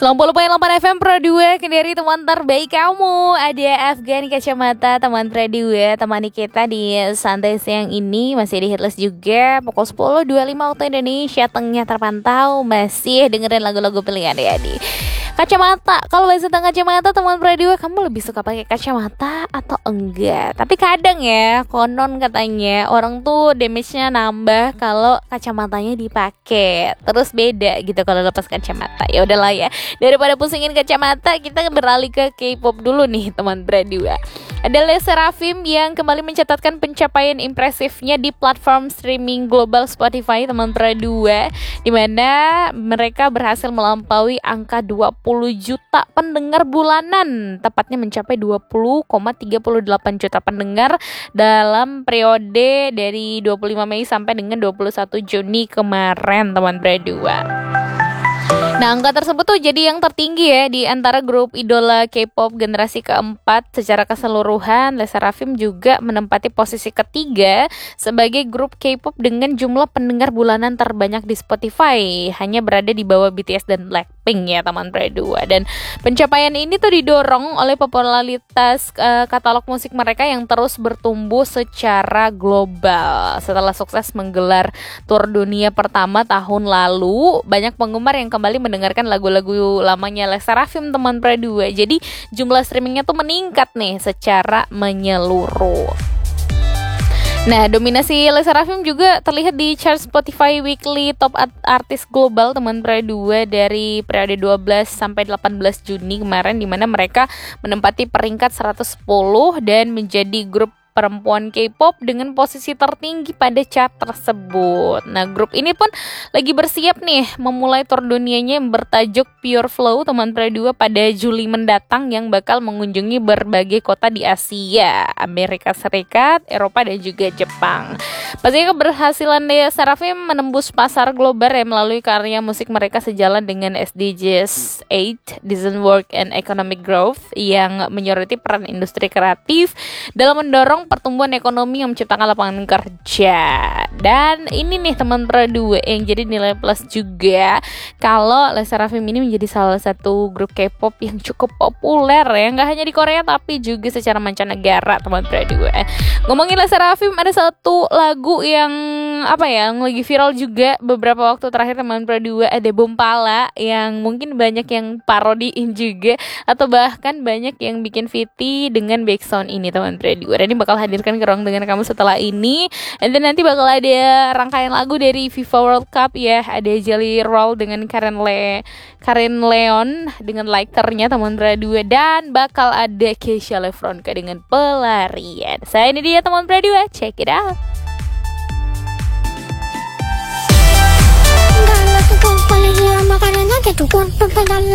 90.8 FM Pro 2 Kendari, teman terbaik kamu. Ada Afgan Kacamata, teman Pro 2. Temani kita di santai siang ini. Masih di hitlist juga. Pukul 10.25 waktu Indonesia Tengah terpantau. Masih dengerin lagu-lagu pilihan ya di Kacamata. Kalau bahas tentang kacamata, teman Pro 2, kamu lebih suka pakai kacamata atau enggak? Tapi kadang ya, konon katanya orang tuh damage-nya nambah kalau kacamatanya dipakai. Terus beda gitu kalau lepas kacamata. Ya udahlah ya. Daripada pusingin kacamata, kita beralih ke K-pop dulu nih teman Bradua. Ada LE SSERAFIM yang kembali mencatatkan pencapaian impresifnya di platform streaming global Spotify teman Bradua, di mana mereka berhasil melampaui angka 20 juta pendengar bulanan, tepatnya mencapai 20,38 juta pendengar dalam periode dari 25 Mei sampai dengan 21 Juni kemarin teman Bradua. Nah, angka tersebut tuh jadi yang tertinggi ya di antara grup idola K-pop generasi keempat secara keseluruhan. LE SSERAFIM juga menempati posisi ketiga sebagai grup K-pop dengan jumlah pendengar bulanan terbanyak di Spotify, hanya berada di bawah BTS dan Blackpink ya teman Bradua. Dan pencapaian ini tuh didorong oleh popularitas katalog musik mereka yang terus bertumbuh secara global. Setelah sukses menggelar tur dunia pertama tahun lalu, banyak penggemar yang kembali mendengarkan lagu-lagu lamanya LE SSERAFIM teman Bradua. Jadi jumlah streamingnya tuh meningkat nih secara menyeluruh. Nah, dominasi LE SSERAFIM juga terlihat di chart Spotify Weekly Top Artist Global teman Bradua dari periode 12 sampai 18 Juni kemarin, di mana mereka menempati peringkat 110 dan menjadi grup perempuan K-pop dengan posisi tertinggi pada chart tersebut. Nah, grup ini pun lagi bersiap nih memulai tur dunianya yang bertajuk Pure Flow teman Bradua pada Juli mendatang, yang bakal mengunjungi berbagai kota di Asia, Amerika Serikat, Eropa dan juga Jepang. Pastinya keberhasilan LE SSERAFIM menembus pasar global ya melalui karya musik mereka sejalan dengan SDGs 8 Decent Work and Economic Growth yang menyoroti peran industri kreatif dalam mendorong pertumbuhan ekonomi yang menciptakan lapangan kerja. Dan ini nih teman Bradua yang jadi nilai plus juga kalau LE SSERAFIM ini menjadi salah satu grup K-pop yang cukup populer ya, nggak hanya di Korea tapi juga secara mancanegara teman Bradua. Ngomongin LE SSERAFIM, ada satu lagu yang yang lagi viral juga beberapa waktu terakhir teman Bradua. Ada Bompala yang mungkin banyak yang parodiin juga, atau bahkan banyak yang bikin VT dengan backsound ini teman Bradua. Dan ini bakal hadirkan ke ruang dengan kamu setelah ini. Dan nanti bakal ada rangkaian lagu dari FIFA World Cup ya. Ada Jelly Roll dengan Karen Leon dengan lighternya teman Bradua, dan bakal ada Keisha Lefronka dengan Pelarian. Saya ini dia teman Bradua, check it out. Makanannya gitu kan